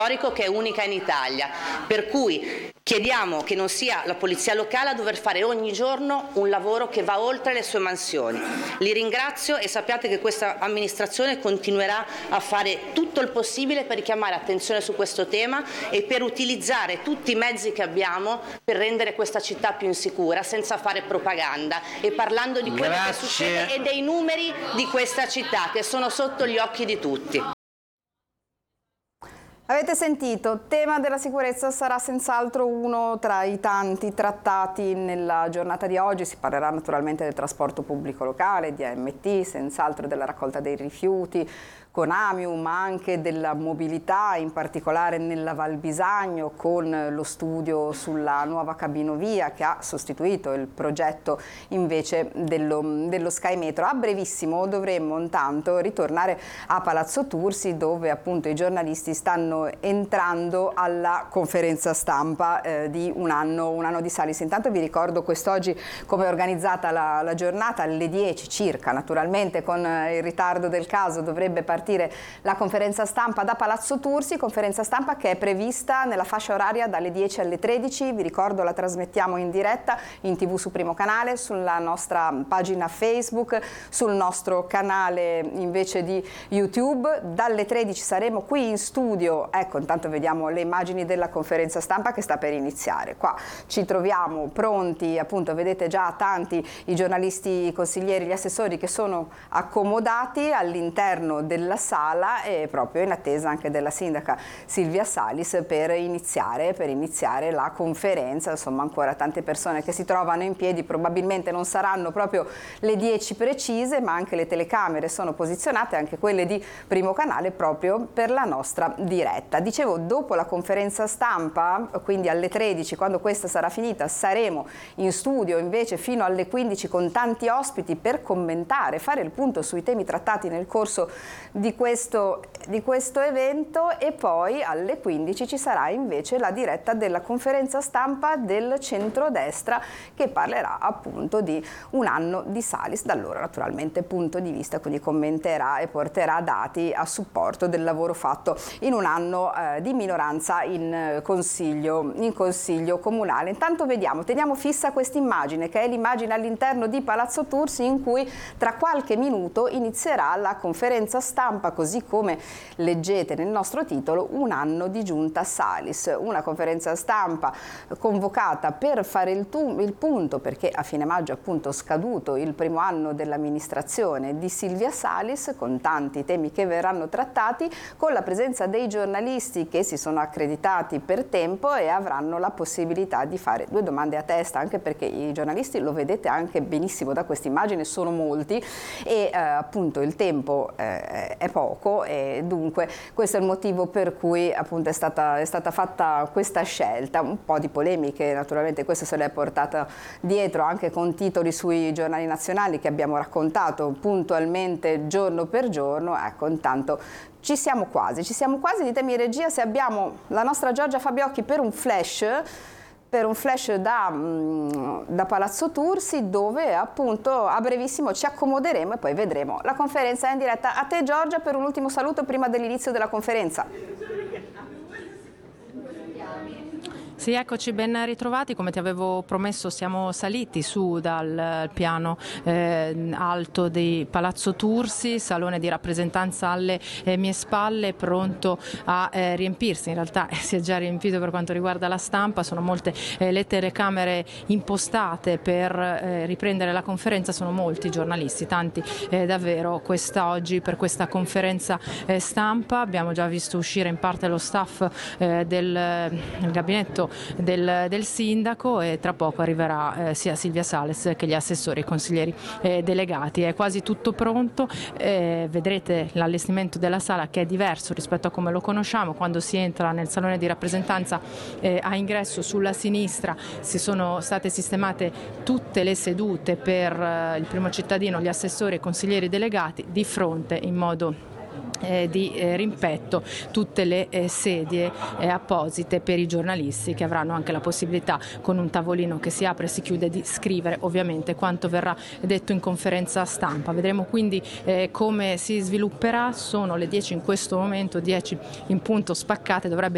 storico che è unica in Italia, per cui chiediamo che non sia la polizia locale a dover fare ogni giorno un lavoro che va oltre le sue mansioni. Li ringrazio e sappiate che questa amministrazione continuerà a fare tutto il possibile per richiamare attenzione su questo tema e per utilizzare tutti i mezzi che abbiamo per rendere questa città più insicura, senza fare propaganda e parlando di quello che succede e dei numeri di questa città che sono sotto gli occhi di tutti. Avete sentito, il tema della sicurezza sarà senz'altro uno tra i tanti trattati nella giornata di oggi. Si parlerà naturalmente del trasporto pubblico locale, di AMT, senz'altro della raccolta dei rifiuti, con Amium, ma anche della mobilità, in particolare nella Val Bisagno, con lo studio sulla nuova cabinovia che ha sostituito il progetto invece dello Sky Metro. A brevissimo dovremmo intanto ritornare a Palazzo Tursi, dove appunto i giornalisti stanno entrando alla conferenza stampa di un anno di Salis. Intanto vi ricordo quest'oggi come è organizzata la giornata. Alle 10 circa, naturalmente con il ritardo del caso, dovrebbe partire la conferenza stampa da Palazzo Tursi, conferenza stampa che è prevista nella fascia oraria dalle 10 alle 13. Vi ricordo, la trasmettiamo in diretta in TV su Primo Canale, sulla nostra pagina Facebook, sul nostro canale invece di YouTube. Dalle 13 saremo qui in studio. Ecco, intanto vediamo le immagini della conferenza stampa che sta per iniziare. Qua ci troviamo pronti, appunto vedete già tanti i giornalisti, i consiglieri, gli assessori che sono accomodati all'interno della sala e proprio in attesa anche della sindaca Silvia Salis per iniziare la conferenza. Insomma, ancora tante persone che si trovano in piedi, probabilmente non saranno proprio le 10 precise, ma anche le telecamere sono posizionate, anche quelle di Primo Canale, proprio per la nostra diretta. Dicevo, dopo la conferenza stampa, quindi alle 13, quando questa sarà finita, saremo in studio invece fino alle 15 con tanti ospiti per commentare, fare il punto sui temi trattati nel corso di questo evento, e poi alle 15 ci sarà invece la diretta della conferenza stampa del centrodestra che parlerà appunto di un anno di Salis, dal loro naturalmente punto di vista, quindi commenterà e porterà dati a supporto del lavoro fatto in un anno di minoranza in consiglio comunale. Intanto teniamo fissa questa immagine, che è l'immagine all'interno di Palazzo Tursi, in cui tra qualche minuto inizierà la conferenza stampa, così come leggete nel nostro titolo, un anno di giunta Salis, una conferenza stampa convocata per fare il punto, perché a fine maggio appunto scaduto il primo anno dell'amministrazione di Silvia Salis, con tanti temi che verranno trattati, con la presenza dei giornalisti che si sono accreditati per tempo e avranno la possibilità di fare 2 domande a testa, anche perché i giornalisti, lo vedete anche benissimo da questa immagine, sono molti e appunto il tempo è poco, e dunque questo è il motivo per cui appunto è stata fatta questa scelta. Un po' di polemiche naturalmente questa se l'è portata dietro, anche con titoli sui giornali nazionali che abbiamo raccontato puntualmente giorno per giorno. Ecco, intanto ci siamo quasi, ditemi regia se abbiamo la nostra Giorgia Fabiocchi per un flash da Palazzo Tursi, dove appunto a brevissimo ci accomoderemo e poi vedremo la conferenza in diretta. A te Giorgia per un ultimo saluto prima dell'inizio della conferenza. Sì, eccoci ben ritrovati. Come ti avevo promesso, siamo saliti su dal piano alto di Palazzo Tursi, salone di rappresentanza alle mie spalle, pronto a riempirsi. In realtà si è già riempito per quanto riguarda la stampa, sono molte le telecamere impostate per riprendere la conferenza, sono molti giornalisti, tanti davvero quest'oggi per questa conferenza stampa. Abbiamo già visto uscire in parte lo staff del gabinetto del sindaco, e tra poco arriverà sia Silvia Salis che gli assessori e consiglieri delegati. È quasi tutto pronto, vedrete l'allestimento della sala che è diverso rispetto a come lo conosciamo. Quando si entra nel salone di rappresentanza a ingresso sulla sinistra si sono state sistemate tutte le sedute per il primo cittadino, gli assessori e consiglieri delegati, di fronte in modo di rimpetto tutte le sedie apposite per i giornalisti, che avranno anche la possibilità, con un tavolino che si apre e si chiude, di scrivere ovviamente quanto verrà detto in conferenza stampa. Vedremo quindi come si svilupperà. Sono le 10 in questo momento, 10 in punto spaccate, dovrebbe